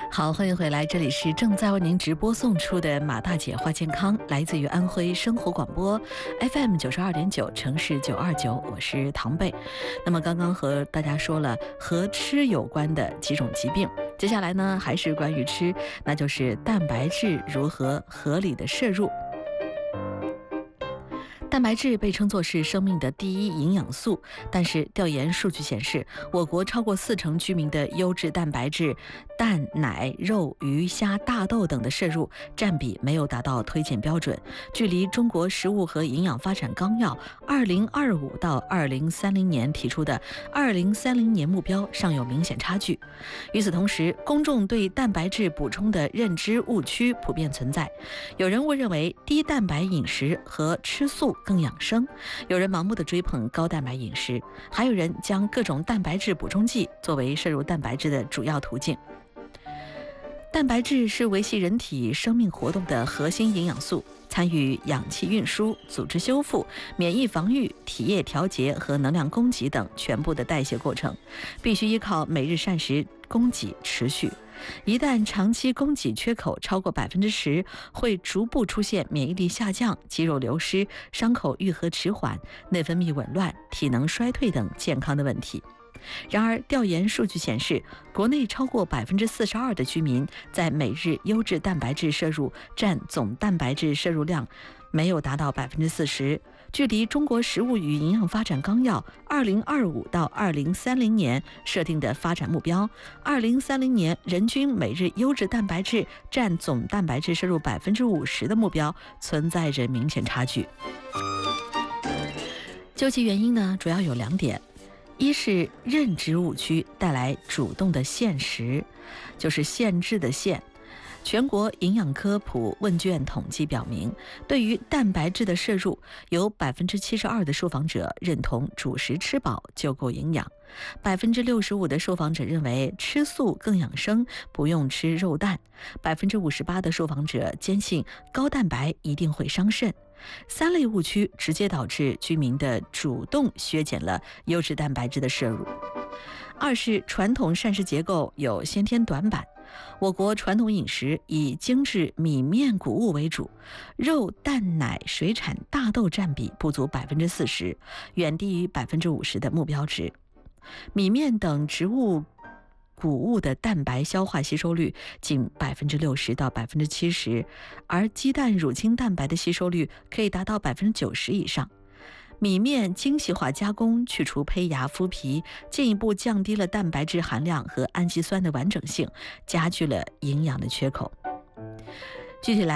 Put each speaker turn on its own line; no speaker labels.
好，欢迎回来，这里是正在为您直播送出的马大姐话健康，来自于安徽生活广播 FM 92.9城市929，我是唐贝。那么刚刚和大家说了和吃有关的几种疾病，接下来呢还是关于吃，那就是蛋白质如何合理的摄入。蛋白质被称作是生命的第一营养素，但是调研数据显示，我国超过40%居民的优质蛋白质蛋、奶、肉、鱼、虾、大豆等的摄入占比没有达到推荐标准，距离中国食物和营养发展纲要2025到2030年提出的2030年目标尚有明显差距。与此同时，公众对蛋白质补充的认知误区普遍存在，有人误认为低蛋白饮食和吃素更养生，有人盲目的追捧高蛋白饮食，还有人将各种蛋白质补充剂作为摄入蛋白质的主要途径。蛋白质是维系人体生命活动的核心营养素，参与氧气运输、组织修复、免疫防御、体液调节和能量供给等全部的代谢过程，必须依靠每日膳食供给持续。一旦长期供给缺口超过10%，会逐步出现免疫力下降、肌肉流失、伤口愈合迟缓、内分泌紊乱、体能衰退等健康的问题。然而，调研数据显示，国内超过42%的居民在每日优质蛋白质摄入占总蛋白质摄入量没有达到40%，距离中国食物与营养发展纲要2025到2030年设定的发展目标，2030年人均每日优质蛋白质占总蛋白质摄入50%的目标存在着明显差距。究其原因呢，主要有2点。一是认知误区带来主动的限食，就是限制的限。全国营养科普问卷统计表明，对于蛋白质的摄入，有72%的受访者认同主食吃饱就够营养，65%的受访者认为吃素更养生，不用吃肉蛋，58%的受访者坚信高蛋白一定会伤肾。3类误区直接导致居民的主动削减了优质蛋白质的摄入。二是传统膳食结构有先天短板，我国传统饮食以精致米面谷物为主，肉、蛋、奶、水产、大豆占比不足40%，远低于50%的目标值。米面等植物谷物的蛋白消化吸收率仅60%到70%，而鸡蛋、乳清蛋白的吸收率可以达到90%以上。米面精细化加工，去除胚芽、麸皮，进一步降低了蛋白质含量和氨基酸的完整性，加剧了营养的缺口。具体来